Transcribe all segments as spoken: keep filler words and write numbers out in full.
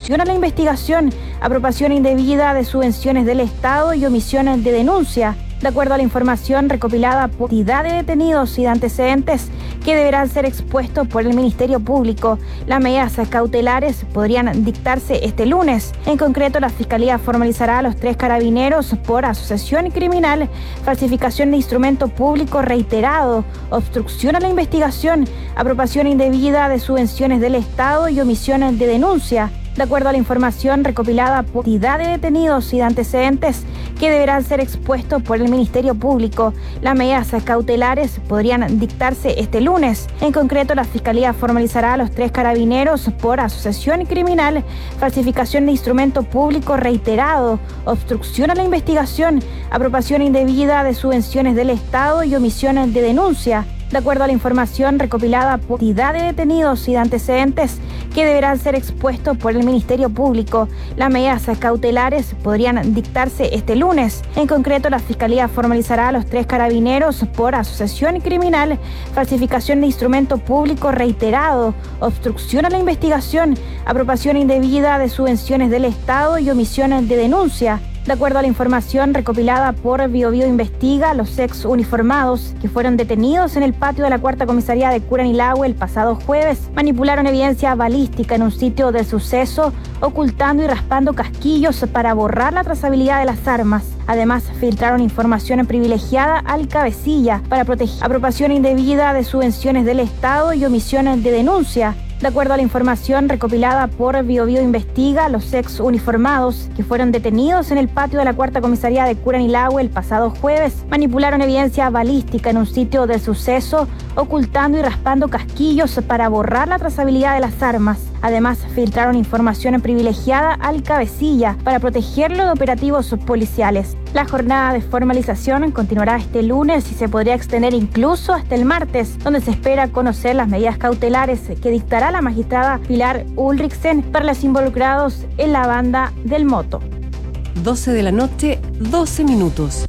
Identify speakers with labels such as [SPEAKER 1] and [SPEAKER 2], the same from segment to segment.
[SPEAKER 1] obstrucción a la investigación, apropiación indebida de subvenciones del Estado y omisiones de denuncia. De acuerdo a la información recopilada por cantidad de detenidos y de antecedentes que deberán ser expuestos por el Ministerio Público, las medidas cautelares podrían dictarse este lunes. En concreto, la Fiscalía formalizará a los tres carabineros por asociación criminal, falsificación de instrumento público reiterado, obstrucción a la investigación, apropiación indebida de subvenciones del Estado y omisiones de denuncia. De acuerdo a la información recopilada por cantidad de detenidos y de antecedentes que deberán ser expuestos por el Ministerio Público, las medidas cautelares podrían dictarse este lunes. En concreto, la Fiscalía formalizará a los tres carabineros por asociación criminal, falsificación de instrumento público reiterado, obstrucción a la investigación, apropiación indebida de subvenciones del Estado y omisiones de denuncia. De acuerdo a la información recopilada por cantidad de detenidos y de antecedentes que deberán ser expuestos por el Ministerio Público, las medidas cautelares podrían dictarse este lunes. En concreto, la Fiscalía formalizará a los tres carabineros por asociación criminal, falsificación de instrumento público reiterado, obstrucción a la investigación, apropiación indebida de subvenciones del Estado y omisiones de denuncia. De acuerdo a la información recopilada por Bio Bio Investiga, los ex uniformados que fueron detenidos en el patio de la cuarta comisaría de Curanilahue el pasado jueves manipularon evidencia balística en un sitio del suceso, ocultando y raspando casquillos para borrar la trazabilidad de las armas. Además, filtraron información privilegiada al cabecilla para proteger apropiación indebida de subvenciones del Estado y omisiones de denuncia. De acuerdo a la información recopilada por Bio Bio Investiga, los ex uniformados que fueron detenidos en el patio de la cuarta comisaría de Curanilahue el pasado jueves manipularon evidencia balística en un sitio del suceso, ocultando y raspando casquillos para borrar la trazabilidad de las armas. Además, filtraron información privilegiada al cabecilla para protegerlo de operativos policiales. La jornada de formalización continuará este lunes y se podría extender incluso hasta el martes, donde se espera conocer las medidas cautelares que dictará la magistrada Pilar Ulrichsen para los involucrados en la banda del Moto.
[SPEAKER 2] doce de la noche, doce minutos.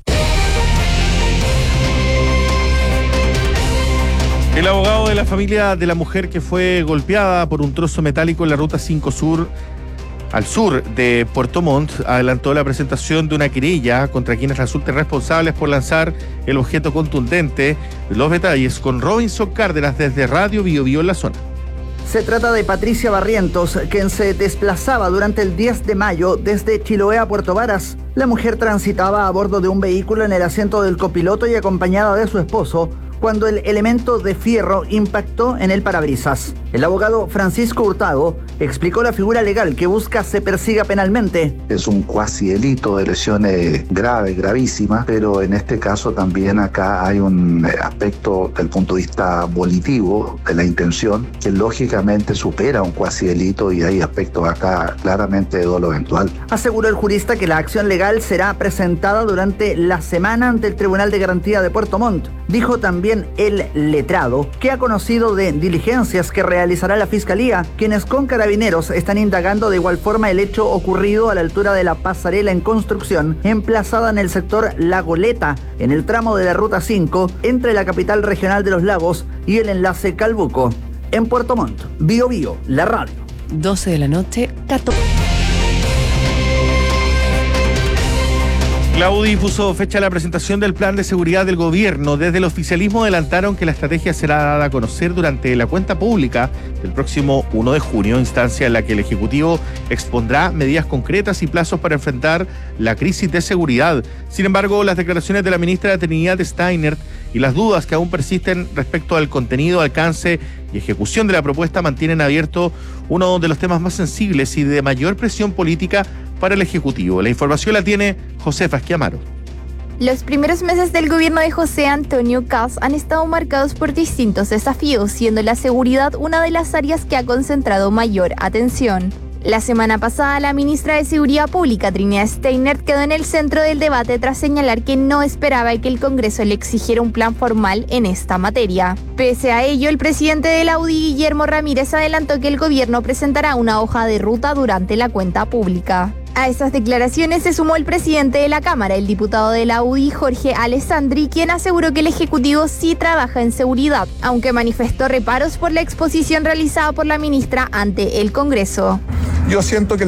[SPEAKER 3] El abogado de la familia de la mujer que fue golpeada por un trozo metálico en la ruta cinco Sur, al sur de Puerto Montt, adelantó la presentación de una querella contra quienes resulten responsables por lanzar el objeto contundente. Los detalles con Robinson Cárdenas desde Radio Bio Bio en la zona.
[SPEAKER 4] Se trata de Patricia Barrientos, quien se desplazaba durante el diez de mayo desde Chiloé a Puerto Varas. La mujer transitaba a bordo de un vehículo en el asiento del copiloto y acompañada de su esposo, cuando el elemento de fierro impactó en el parabrisas. El abogado Francisco Hurtado explicó la figura legal que busca se persiga penalmente.
[SPEAKER 5] Es un cuasi delito de lesiones graves, gravísimas, pero en este caso también acá hay un aspecto del punto de vista volitivo de la intención que lógicamente supera un cuasi delito y hay aspectos acá claramente de dolo eventual.
[SPEAKER 4] Aseguró el jurista que la acción legal será presentada durante la semana ante el Tribunal de Garantía de Puerto Montt. Dijo también el letrado que ha conocido de diligencias que realizará la Fiscalía, quienes con carabineros están indagando de igual forma el hecho ocurrido a la altura de la pasarela en construcción, emplazada en el sector La Goleta, en el tramo de la Ruta cinco, entre la capital regional de los lagos y el enlace Calbuco. En Puerto Montt, Bio Bio, la radio.
[SPEAKER 2] doce de la noche, catorce.
[SPEAKER 3] La U D I puso fecha a la presentación del plan de seguridad del gobierno. Desde el oficialismo adelantaron que la estrategia será dada a conocer durante la cuenta pública del próximo primero de junio, instancia en la que el Ejecutivo expondrá medidas concretas y plazos para enfrentar la crisis de seguridad. Sin embargo, las declaraciones de la ministra Trinidad Steiner y las dudas que aún persisten respecto al contenido, alcance y ejecución de la propuesta mantienen abierto uno de los temas más sensibles y de mayor presión política para el Ejecutivo. La información la tiene Josefa Esquiamaro.
[SPEAKER 6] Los primeros meses del gobierno de José Antonio Kast han estado marcados por distintos desafíos, siendo la seguridad una de las áreas que ha concentrado mayor atención. La semana pasada, la ministra de Seguridad Pública, Trinidad Steiner, quedó en el centro del debate tras señalar que no esperaba que el Congreso le exigiera un plan formal en esta materia. Pese a ello, el presidente de la U D I, Guillermo Ramírez, adelantó que el gobierno presentará una hoja de ruta durante la cuenta pública. A esas declaraciones se sumó el presidente de la Cámara, el diputado de la U D I, Jorge Alessandri, quien aseguró que el Ejecutivo sí trabaja en seguridad, aunque manifestó reparos por la exposición realizada por la ministra ante el Congreso.
[SPEAKER 7] Yo siento que